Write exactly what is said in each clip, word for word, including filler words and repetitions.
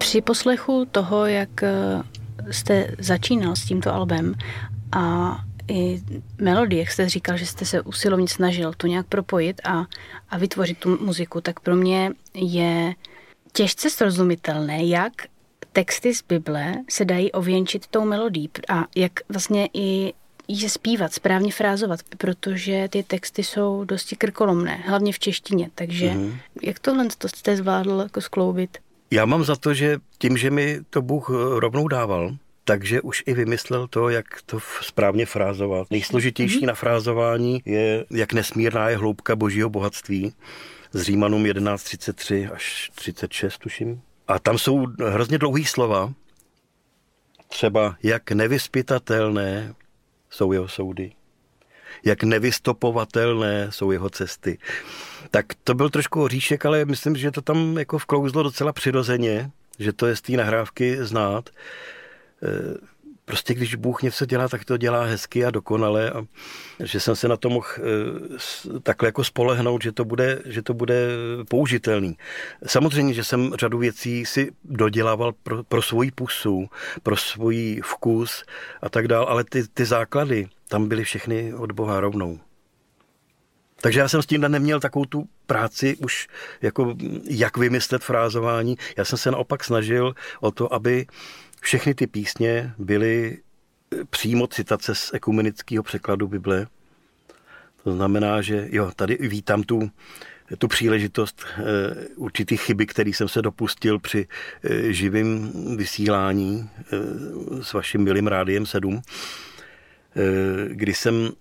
Při poslechu toho, jak jste začínal s tímto albem a i melodie, jak jste říkal, že jste se usilovně snažil to nějak propojit a, a vytvořit tu muziku, tak pro mě je těžce srozumitelné, jak texty z Bible se dají ověnčit tou melodií a jak vlastně i je zpívat, správně frázovat, protože ty texty jsou dosti krkolomné, hlavně v češtině, takže mm-hmm. jak tohle to jste zvládl jako skloubit? Já mám za to, že tím, že mi to Bůh rovnou dával, takže už i vymyslel to, jak to správně frázovat. Nejsložitější mm-hmm. na frázování je, jak nesmírná je hloubka božího bohatství. Z Římanům jedenáct třicet tři až třicet šest, tuším. A tam jsou hrozně dlouhý slova. Třeba jak nevyzpytatelné jsou jeho soudy. Jak nevystopovatelné jsou jeho cesty. Tak to byl trošku oříšek, ale myslím, že to tam jako vklouzlo docela přirozeně, že to je z té nahrávky znát. Prostě když Bůh něco dělá, tak to dělá hezky a dokonale a že jsem se na to mohl takhle jako spolehnout, že to bude, že to bude použitelný. Samozřejmě, že jsem řadu věcí si dodělával pro, pro svoji pusu, pro svůj vkus a tak dál, ale ty, ty základy tam byly všechny od Boha rovnou. Takže já jsem s tím neměl takovou tu práci už jako jak vymyslet frázování. Já jsem se naopak snažil o to, aby všechny ty písně byly přímo citace z ekumenického překladu Bible. To znamená, že jo, tady vítám tu, tu příležitost e, určitý chyby, který jsem se dopustil při e, živém vysílání e, s vaším milým Rádiem sedm, e, kdy jsem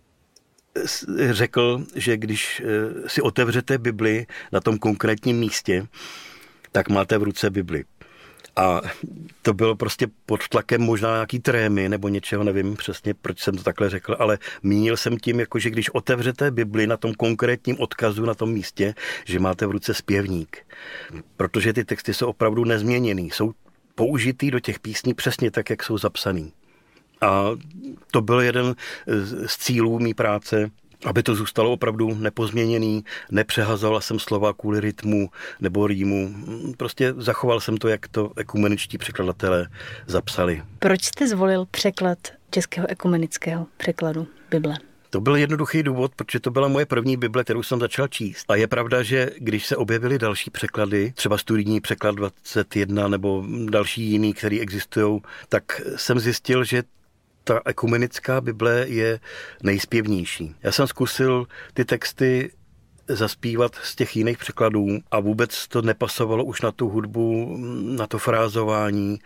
řekl, že když e, si otevřete Bibli na tom konkrétním místě, tak máte v ruce Bibli. A to bylo prostě pod tlakem možná nějaký trémy nebo něčeho, nevím přesně, proč jsem to takhle řekl, ale mínil jsem tím, jako, že když otevřete Bibli na tom konkrétním odkazu, na tom místě, že máte v ruce zpěvník. Protože ty texty jsou opravdu nezměněný, jsou použitý do těch písní přesně tak, jak jsou zapsaný. A to byl jeden z cílů mý práce, aby to zůstalo opravdu nepozměněný, nepřehazoval jsem slova kvůli rytmu nebo rýmu. Prostě zachoval jsem to, jak to ekumeničtí překladatelé zapsali. Proč jste zvolil překlad českého ekumenického překladu Bible? To byl jednoduchý důvod, protože to byla moje první Bible, kterou jsem začal číst. A je pravda, že když se objevily další překlady, třeba studijní překlad dvacet jedna nebo další jiný, které existují, tak jsem zjistil, že ta ekumenická Bible je nejspěvnější. Já jsem zkusil ty texty zaspívat z těch jiných překladů a vůbec to nepasovalo už na tu hudbu, na to frázování.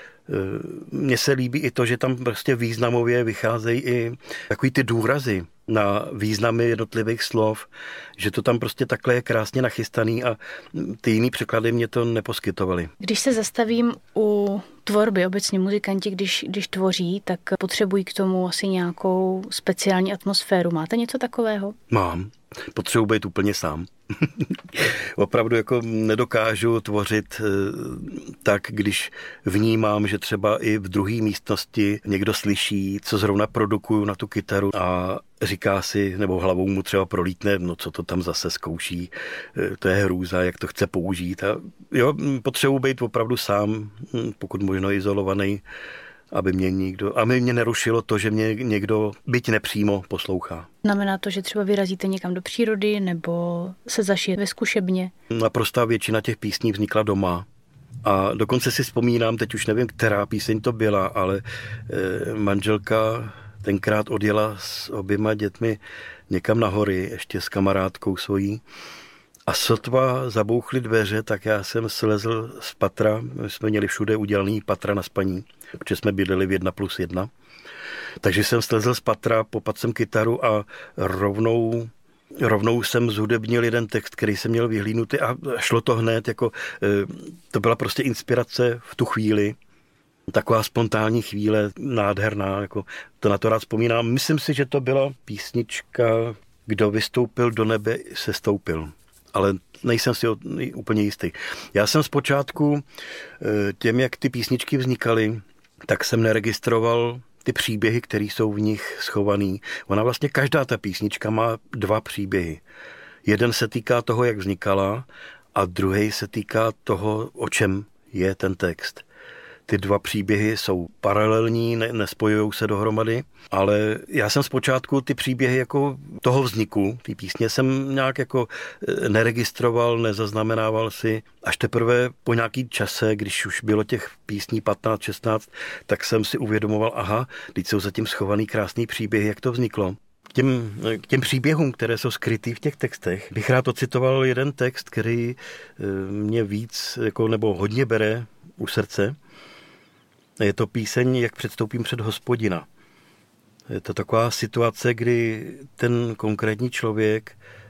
Mně se líbí i to, že tam prostě významově vycházejí i takový ty důrazy na významy jednotlivých slov, že to tam prostě takhle je krásně nachystaný a ty jiný překlady mě to neposkytovaly. Když se zastavím u tvorby, obecně muzikanti, když, když tvoří, tak potřebují k tomu asi nějakou speciální atmosféru. Máte něco takového? Mám. Potřebuji být úplně sám. Opravdu jako nedokážu tvořit tak, když vnímám, že třeba i v druhé místnosti někdo slyší, co zrovna produkuju na tu kytaru a říká si, nebo hlavou mu třeba prolítne, no co to tam zase zkouší, to je hrůza, jak to chce použít. A jo, potřebuji být opravdu sám, pokud možno izolovaný, aby mě někdo, aby mě nerušilo to, že mě někdo, byť nepřímo, poslouchá. Znamená to, že třeba vyrazíte někam do přírody nebo se zašije ve zkušebně? Naprostá většina těch písní vznikla doma. A dokonce si vzpomínám, teď už nevím, která píseň to byla, ale e, manželka tenkrát odjela s oběma dětmi někam na hory, ještě s kamarádkou svojí. A sotva zabouchly dveře, tak já jsem slezl z patra. My jsme měli všude udělaný patra na spaní, protože jsme bydleli v jedna plus jedna. Takže jsem slezl z patra, popadl jsem kytaru a rovnou, rovnou jsem zhudebnil jeden text, který jsem měl vyhlídnutý a šlo to hned, jako, to byla prostě inspirace v tu chvíli. Taková spontánní chvíle, nádherná, jako to na to rád vzpomínám. Myslím si, že to byla písnička Kdo vystoupil do nebe, se stoupil. Ale nejsem si úplně jistý. Já jsem zpočátku těm, jak ty písničky vznikaly, tak jsem neregistroval ty příběhy, které jsou v nich schovaný. Ona vlastně každá ta písnička má dva příběhy. Jeden se týká toho, jak vznikala, a druhý se týká toho, o čem je ten text. Ty dva příběhy jsou paralelní, ne, nespojují se dohromady, ale já jsem zpočátku ty příběhy jako toho vzniku, ty písně jsem nějak jako neregistroval, nezaznamenával si. Až teprve po nějaký čase, když už bylo těch písní patnáct šestnáct, tak jsem si uvědomoval, aha, teď jsou zatím schovaný krásný příběhy, jak to vzniklo. K těm, k těm příběhům, které jsou skrytý v těch textech, bych rád ocitoval jeden text, který mě víc, jako, nebo hodně bere u srdce. Je to píseň, jak předstoupím před Hospodina. Je to taková situace, kdy ten konkrétní člověk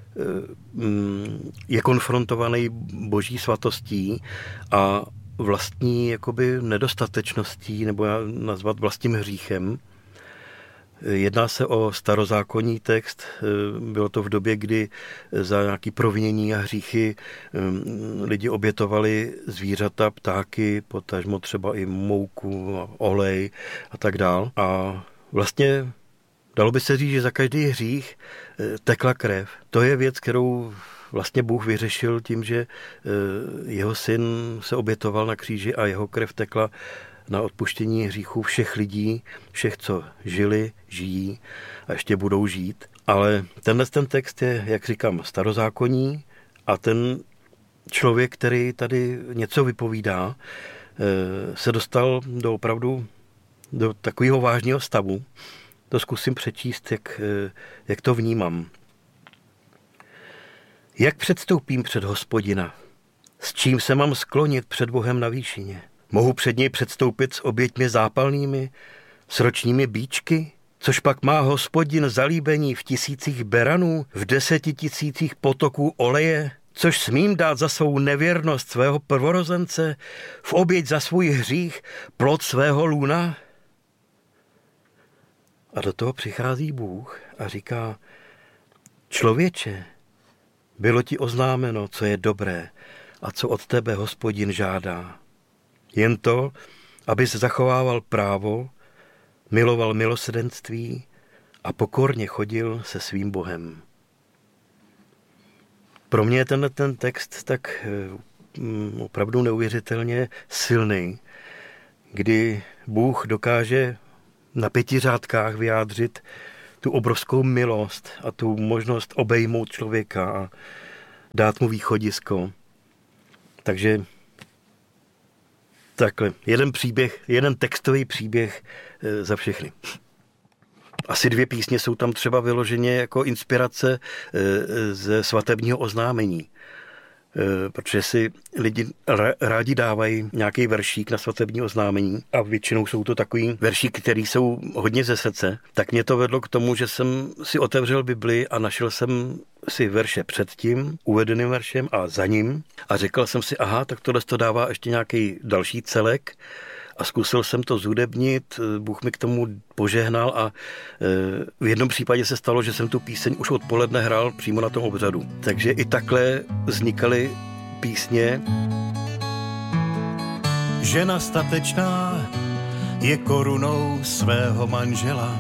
je konfrontovaný boží svatostí a vlastní jakoby nedostatečností, nebo nazvat vlastním hříchem. Jedná se o starozákonní text, bylo to v době, kdy za nějaké provinění a hříchy lidi obětovali zvířata, ptáky, potažmo třeba i mouku, olej a tak dál. A vlastně dalo by se říct, že za každý hřích tekla krev. To je věc, kterou vlastně Bůh vyřešil tím, že jeho syn se obětoval na kříži a jeho krev tekla na odpuštění hříchů všech lidí, všech, co žili, žijí a ještě budou žít. Ale tenhle ten text je, jak říkám, starozákonní a ten člověk, který tady něco vypovídá, se dostal do opravdu do takového vážného stavu. To zkusím přečíst, jak, jak to vnímám. Jak předstoupím před Hospodina? S čím se mám sklonit před Bohem na výšině? Mohu před něj předstoupit s oběťmi zápalnými, s ročními bíčky? Což pak má Hospodin zalíbení v tisících beranů, v deseti tisících potoků oleje? Což smím dát za svou nevěrnost svého prvorozence, v oběť za svůj hřích, plod svého lůna? A do toho přichází Bůh a říká, člověče, bylo ti oznámeno, co je dobré a co od tebe Hospodin žádá. Jen to, aby se zachovával právo, miloval milosrdenství a pokorně chodil se svým Bohem. Pro mě je tenhle ten text tak mm, opravdu neuvěřitelně silný, kdy Bůh dokáže na pěti řádkách vyjádřit tu obrovskou milost a tu možnost obejmout člověka a dát mu východisko. Takže takhle, jeden příběh, jeden textový příběh e, za všechny. Asi dvě písně jsou tam třeba vyloženě jako inspirace e, ze svatebního oznámení. E, protože si lidi rádi dávají nějaký veršík na svatební oznámení a většinou jsou to takový veršíky, které jsou hodně ze srdce. Tak mě to vedlo k tomu, že jsem si otevřel Bibli a našel jsem si verše před tím, uvedeným veršem a za ním a řekl jsem si, aha, tak tohle to dává ještě nějaký další celek a zkusil jsem to zhudebnit, Bůh mi k tomu požehnal a v jednom případě se stalo, že jsem tu píseň už odpoledne hrál přímo na tom obřadu. Takže i takhle vznikaly písně. Žena statečná je korunou svého manžela.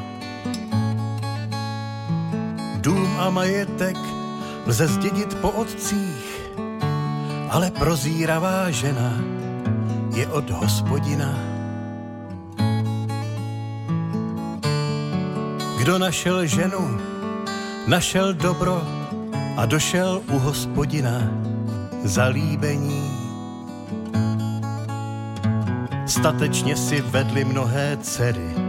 Dům a majetek lze zdědit po otcích, ale prozíravá žena je od Hospodina. Kdo našel ženu, našel dobro a došel u Hospodina zalíbení. Statečně si vedli mnohé dcery,